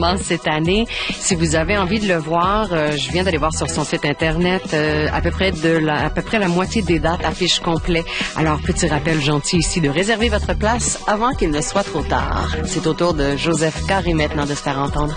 performances cette année. Si vous avez envie de le voir, je viens d'aller voir sur son site Internet, à peu près la moitié des dates affichent complet. Alors, petit rappel gentil ici de réserver votre place avant qu'il ne soit trop tard. C'est au tour de Joseph Carré maintenant de se faire entendre.